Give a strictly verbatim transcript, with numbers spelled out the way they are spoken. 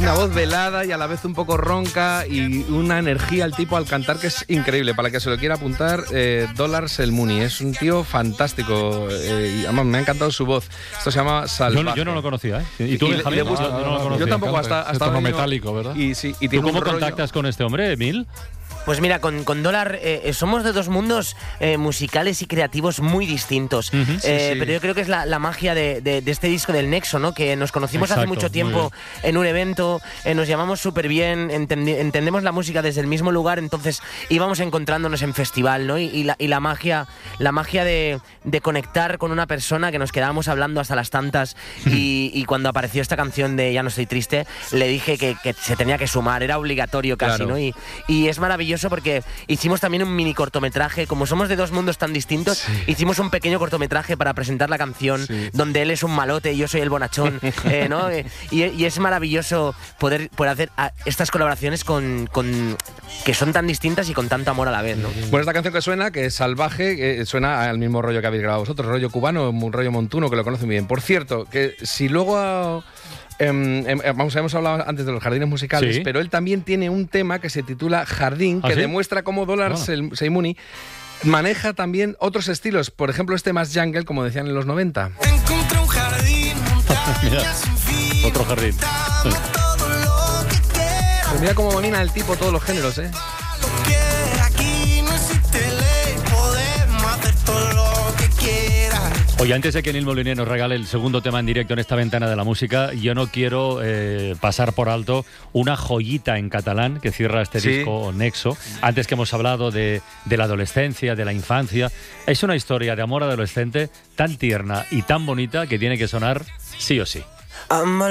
una voz velada y a la vez un poco ronca y una energía al tipo al cantar que es increíble. Para el que se lo quiera apuntar, eh, Dollars el Muni. Es un tío fantástico. Eh, y además me ha encantado su voz. Esto se llama Salvaje. Yo, yo no lo conocía, ¿eh? ¿Y tú, y Benjamín? le gusta, no, no, no lo yo conocía. tampoco, hasta, hasta es tono ahora metálico, ¿verdad? Y, sí, y ¿Tú tiene cómo un rollo... contactas con este hombre, Emil? Pues mira, con, con Dólar eh, somos de dos mundos eh, musicales y creativos muy distintos. Uh-huh. eh, sí, sí. Pero yo creo que es la, la magia de, de, de este disco del Nexo, ¿no? Que nos conocimos Exacto, hace mucho tiempo en un evento, eh, nos llamamos súper bien, entendi- entendemos la música desde el mismo lugar, entonces íbamos encontrándonos en festival, ¿no? Y, y, la, y la magia, la magia de, de conectar con una persona que nos quedábamos hablando hasta las tantas y, y cuando apareció esta canción de Ya no estoy triste, le dije que, que se tenía que sumar, era obligatorio casi, claro. ¿no? Y, y es maravilloso porque hicimos también un mini cortometraje, como somos de dos mundos tan distintos, sí. hicimos un pequeño cortometraje para presentar la canción, sí. donde él es un malote y yo soy el bonachón, eh, ¿no? y, y es maravilloso poder, poder hacer estas colaboraciones con, con que son tan distintas y con tanto amor a la vez, ¿no? Bueno, esta canción que suena, que es Salvaje, que suena al mismo rollo que habéis grabado vosotros, rollo cubano, un rollo montuno, que lo conocen muy bien. Por cierto, que si luego... Eh, eh, vamos, hemos hablado antes de los jardines musicales, sí. pero él también tiene un tema que se titula Jardín, que ¿Ah, sí? demuestra cómo Dollars el Muni maneja también otros estilos, por ejemplo este más jungle, como decían en los noventa. Encontré un jardín, montañas sin fin, otro jardín. todo lo que quiero. Pues mira cómo domina el tipo todos los géneros, ¿eh? Lo que aquí no existe ley, podemos hacer todo lo que quieras. Oye, antes de que Nil Moliner nos regale el segundo tema en directo en esta ventana de la música, yo no quiero eh, pasar por alto una joyita en catalán que cierra este sí. disco Nexo. Antes que hemos hablado de, de la adolescencia, de la infancia, es una historia de amor adolescente tan tierna y tan bonita que tiene que sonar sí o sí.